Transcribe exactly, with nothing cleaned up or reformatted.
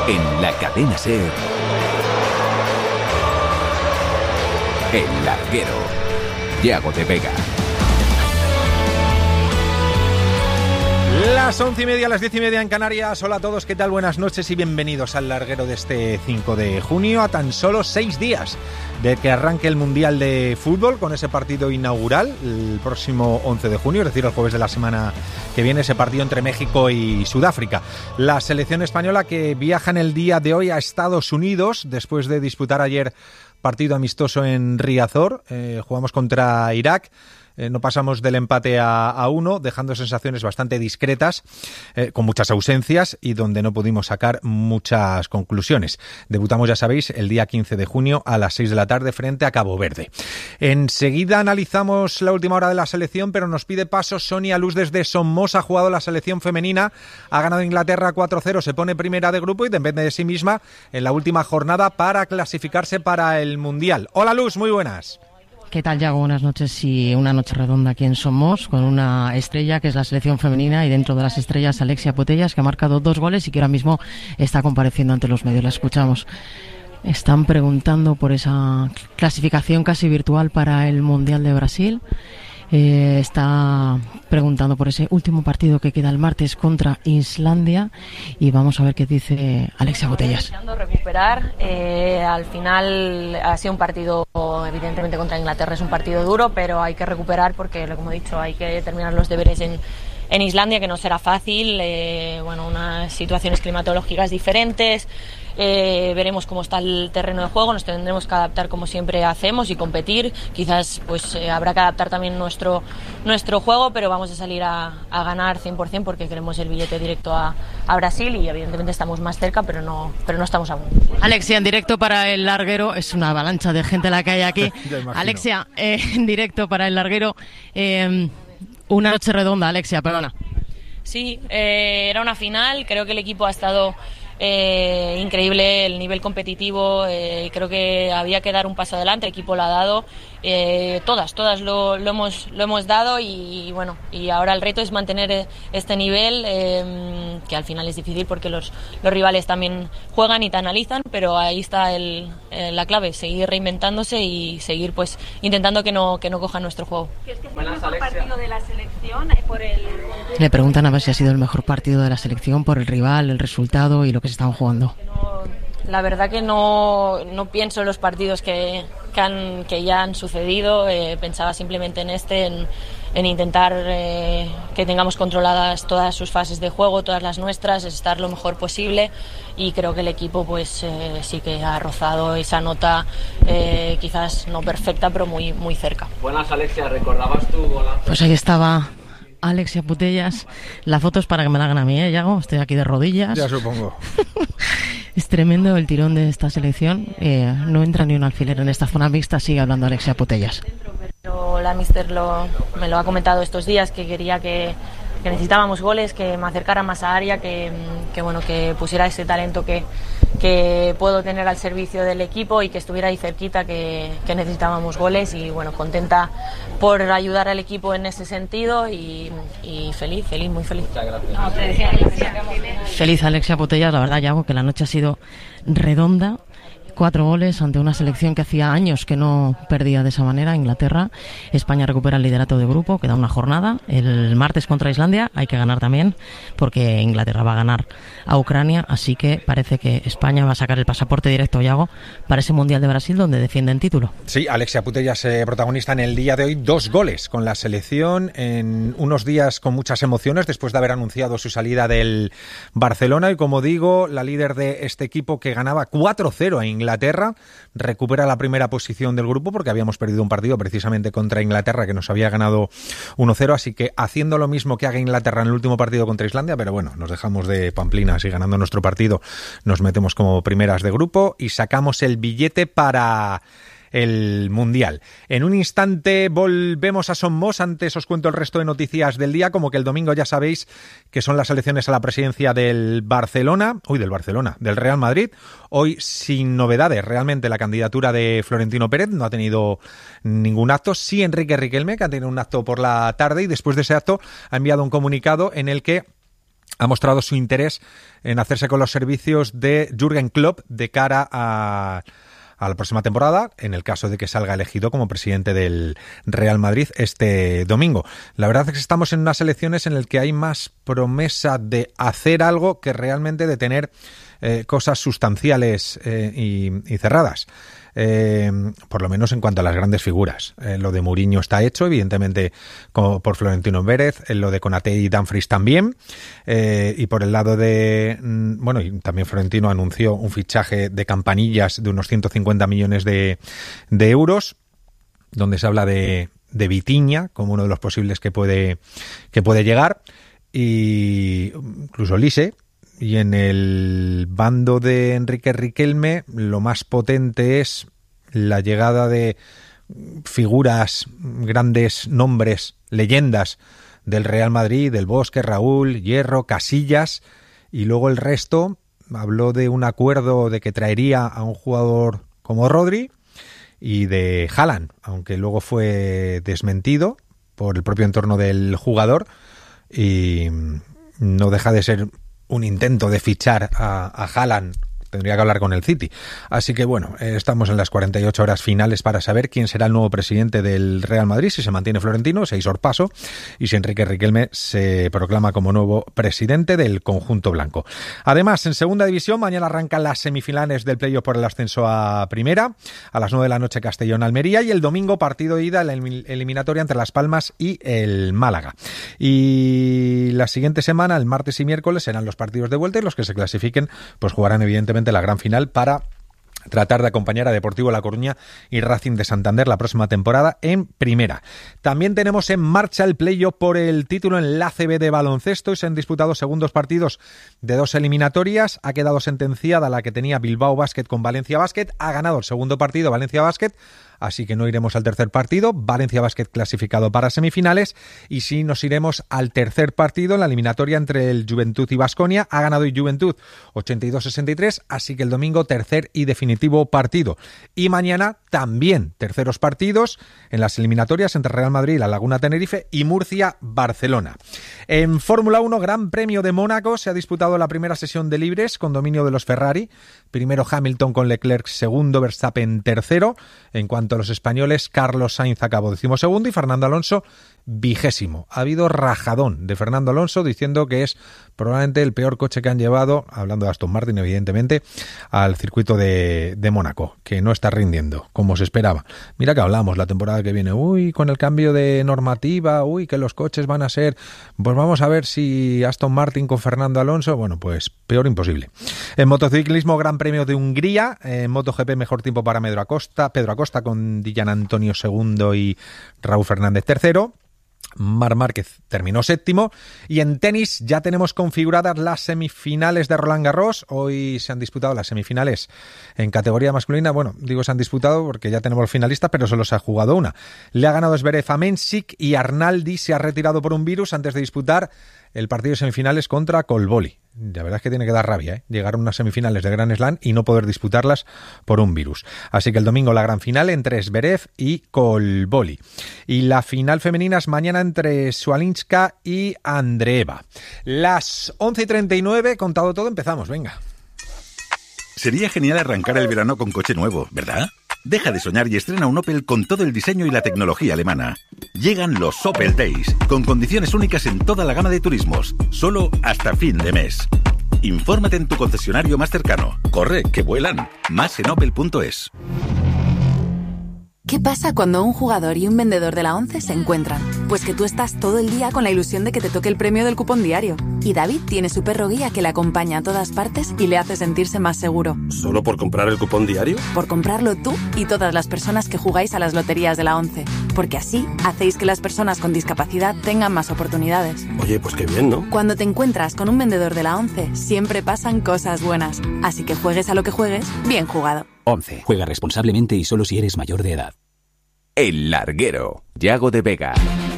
En la cadena SER, El Larguero, Yago de Vega. Las once y media, las diez y media en Canarias. Hola a todos, ¿qué tal? Buenas noches y bienvenidos al Larguero de este cinco de junio, a tan solo seis días de que arranque el Mundial de Fútbol, con ese partido inaugural el próximo once de junio, es decir, el jueves de la semana que viene, ese partido entre México y Sudáfrica. La selección española que viaja en el día de hoy a Estados Unidos, después de disputar ayer partido amistoso en Riazor. Eh, jugamos contra Irak. Eh, no pasamos del empate a, a uno, dejando sensaciones bastante discretas, eh, con muchas ausencias y donde no pudimos sacar muchas conclusiones. Debutamos, ya sabéis, el día quince de junio a las seis de la tarde frente a Cabo Verde. Enseguida analizamos la última hora de la selección, pero nos pide paso Sonia Luz desde Somos. Ha jugado la selección femenina, ha ganado Inglaterra cuatro cero, se pone primera de grupo y depende de sí misma en la última jornada para clasificarse para el Mundial. Hola Luz, muy buenas. ¿Qué tal, Yago? Buenas noches y una noche redonda aquí en Somos, con una estrella que es la selección femenina, y dentro de las estrellas Alexia Putellas, que ha marcado dos goles y que ahora mismo está compareciendo ante los medios. La escuchamos. Están preguntando por esa clasificación casi virtual para el Mundial de Brasil. Eh, está preguntando por ese último partido que queda el martes contra Islandia, y vamos a ver qué dice Alexia Putellas. Deseando recuperar, eh, al final ha sido un partido, evidentemente contra Inglaterra es un partido duro, pero hay que recuperar porque, como he dicho, hay que terminar los deberes en, en Islandia, que no será fácil, eh, bueno, unas situaciones climatológicas diferentes. Eh, veremos cómo está el terreno de juego, nos tendremos que adaptar como siempre hacemos y competir. Quizás pues eh, habrá que adaptar también nuestro nuestro juego, pero vamos a salir a, a ganar cien por ciento porque queremos el billete directo a, a Brasil, y evidentemente estamos más cerca, pero no pero no estamos aún. Alexia, en directo para El Larguero, es una avalancha de gente la que hay aquí. Alexia, eh, en directo para El Larguero, eh, una noche redonda, Alexia, perdona. Sí, eh, era una final, creo que el equipo ha estado Eh, increíble, el nivel competitivo, eh, creo que había que dar un paso adelante, el equipo lo ha dado, eh, todas, todas lo, lo, hemos, lo hemos dado, y, y bueno, y ahora el reto es mantener este nivel, eh, que al final es difícil porque los, los rivales también juegan y te analizan, pero ahí está el, eh, la clave, seguir reinventándose y seguir pues intentando que no, que no cojan nuestro juego. ¿Es que es el mejor partido de la selección por el... Le preguntan a ver si ha sido el mejor partido de la selección por el rival, el resultado y lo que se estaban jugando. No, la verdad que no, no pienso en los partidos que, que, han, que ya han sucedido, eh, pensaba simplemente en este, en, en intentar eh, que tengamos controladas todas sus fases de juego, todas las nuestras, estar lo mejor posible, y creo que el equipo pues eh, sí que ha rozado esa nota, eh, quizás no perfecta, pero muy, muy cerca. Buenas, Alexia, ¿recordabas tu golazo? Pues ahí estaba Alexia Putellas. La foto es para que me la hagan a mí, ¿eh, Yago? Estoy aquí de rodillas. Ya supongo. Es tremendo el tirón de esta selección. Eh, no entra ni un alfiler en esta zona mixta, sigue hablando Alexia Putellas. Pero la míster lo, me lo ha comentado estos días, que quería que, que necesitábamos goles, que me acercara más a área, que, que, bueno, que pusiera ese talento que, que puedo tener al servicio del equipo y que estuviera ahí cerquita, que, que necesitábamos goles, y bueno, contenta por ayudar al equipo en ese sentido, y, y feliz, feliz, muy feliz. Muchas gracias. Feliz Alexia Putellas, la verdad, Yago, que la noche ha sido redonda. Cuatro goles ante una selección que hacía años que no perdía de esa manera. Inglaterra. España recupera el liderato de grupo, queda una jornada. El martes contra Islandia hay que ganar también, porque Inglaterra va a ganar a Ucrania, así que parece que España va a sacar el pasaporte directo, Yago, para ese Mundial de Brasil donde defienden título. Sí, Alexia Putellas, eh, protagonista en el día de hoy, dos goles con la selección en unos días con muchas emociones después de haber anunciado su salida del Barcelona, y como digo, la líder de este equipo que ganaba cuatro cero a Inglaterra Inglaterra, recupera la primera posición del grupo porque habíamos perdido un partido precisamente contra Inglaterra que nos había ganado uno cero, así que haciendo lo mismo que haga Inglaterra en el último partido contra Islandia, pero bueno, nos dejamos de pamplinas y ganando nuestro partido nos metemos como primeras de grupo y sacamos el billete para el Mundial. En un instante volvemos a Somos. Antes os cuento el resto de noticias del día, como que el domingo ya sabéis que son las elecciones a la presidencia del Barcelona, uy, del Barcelona, del Real Madrid. Hoy sin novedades, realmente la candidatura de Florentino Pérez no ha tenido ningún acto. Sí, Enrique Riquelme, que ha tenido un acto por la tarde y después de ese acto ha enviado un comunicado en el que ha mostrado su interés en hacerse con los servicios de Jürgen Klopp de cara a, a la próxima temporada, en el caso de que salga elegido como presidente del Real Madrid este domingo. La verdad es que estamos en unas elecciones en las que hay más promesa de hacer algo que realmente de tener eh, cosas sustanciales eh, y, y cerradas. Eh, por lo menos en cuanto a las grandes figuras. Eh, lo de Mourinho está hecho, evidentemente, como por Florentino Pérez, eh, lo de Konaté y Dumfries también, eh, y por el lado de, mm, bueno, y también Florentino anunció un fichaje de Campanillas de unos ciento cincuenta millones de, de euros, donde se habla de, de Vitinha como uno de los posibles que puede, que puede llegar, y incluso Lise. Y en el bando de Enrique Riquelme, lo más potente es la llegada de figuras, grandes nombres, leyendas del Real Madrid, del Bosque, Raúl, Hierro, Casillas, y luego el resto. Habló de un acuerdo de que traería a un jugador como Rodri y de Haaland, aunque luego fue desmentido por el propio entorno del jugador, y no deja de ser un intento de fichar a, a Haaland. Tendría que hablar con el City. Así que bueno, eh, estamos en las cuarenta y ocho horas finales para saber quién será el nuevo presidente del Real Madrid, si se mantiene Florentino, seis sorpaso, y si Enrique Riquelme se proclama como nuevo presidente del conjunto blanco. Además, en segunda división, mañana arrancan las semifinales del playoff por el ascenso a primera, a las nueve de la noche Castellón-Almería, y el domingo partido de ida, la eliminatoria entre Las Palmas y el Málaga. Y la siguiente semana, el martes y miércoles, serán los partidos de vuelta, y los que se clasifiquen pues jugarán evidentemente la gran final para tratar de acompañar a Deportivo La Coruña y Racing de Santander la próxima temporada en primera. También tenemos en marcha el playoff por el título en la A C B de baloncesto y se han disputado segundos partidos de dos eliminatorias. Ha quedado sentenciada la que tenía Bilbao Basket con Valencia Basket. Ha ganado el segundo partido Valencia Basket, así que no iremos al tercer partido. Valencia Basket clasificado para semifinales, y sí nos iremos al tercer partido en la eliminatoria entre el Juventud y Baskonia. Ha ganado el Juventud ochenta y dos sesenta y tres, así que el domingo tercer y definitivo partido. Y mañana también terceros partidos en las eliminatorias entre Real Madrid, La Laguna Tenerife y Murcia Barcelona. En Fórmula uno, Gran Premio de Mónaco, se ha disputado la primera sesión de libres con dominio de los Ferrari. Primero Hamilton con Leclerc, segundo Verstappen tercero. En cuanto a los españoles, Carlos Sainz acabó decimosegundo y Fernando Alonso vigésimo. Ha habido rajadón de Fernando Alonso diciendo que es probablemente el peor coche que han llevado, hablando de Aston Martin evidentemente, al circuito de, de Mónaco, que no está rindiendo como se esperaba. Mira que hablamos la temporada que viene, uy, con el cambio de normativa, uy, que los coches van a ser, pues vamos a ver si Aston Martin con Fernando Alonso, bueno, pues peor imposible. En motociclismo, Gran Premio de Hungría, en MotoGP mejor tiempo para Pedro Acosta, Pedro Acosta con Dillan Antonio segundo y Raúl Fernández tercero. Marc Márquez terminó séptimo. Y en tenis ya tenemos configuradas las semifinales de Roland Garros. Hoy se han disputado las semifinales en categoría masculina. Bueno, digo se han disputado porque ya tenemos los finalistas, pero solo se ha jugado una. Le ha ganado Zverev a Mensik y Arnaldi se ha retirado por un virus antes de disputar el partido de semifinales contra Colboli. La verdad es que tiene que dar rabia, ¿eh? Llegar a unas semifinales de Grand Slam y no poder disputarlas por un virus. Así que el domingo la gran final entre Zverev y Colboli. Y la final femenina es mañana entre Swalinska y Andreeva. Las once y treinta y nueve, contado todo, empezamos, venga. Sería genial arrancar el verano con coche nuevo, ¿verdad? Deja de soñar y estrena un Opel con todo el diseño y la tecnología alemana. Llegan los Opel Days, con condiciones únicas en toda la gama de turismos, solo hasta fin de mes. Infórmate en tu concesionario más cercano. Corre, que vuelan. Más en opel punto es. ¿Qué pasa cuando un jugador y un vendedor de la ONCE se encuentran? Pues que tú estás todo el día con la ilusión de que te toque el premio del cupón diario. Y David tiene su perro guía que le acompaña a todas partes y le hace sentirse más seguro. ¿Solo por comprar el cupón diario? Por comprarlo tú y todas las personas que jugáis a las loterías de la ONCE. Porque así hacéis que las personas con discapacidad tengan más oportunidades. Oye, pues qué bien, ¿no? Cuando te encuentras con un vendedor de la ONCE, siempre pasan cosas buenas. Así que juegues a lo que juegues, bien jugado. once. Juega responsablemente y solo si eres mayor de edad. El Larguero. Yago de Vega.